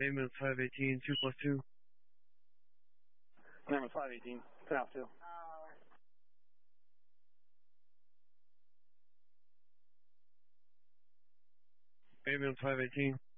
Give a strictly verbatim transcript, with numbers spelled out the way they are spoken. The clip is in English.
Ambulance five eighteen, two plus two. Ambulance five eighteen, ten off two. Ambulance five eighteen.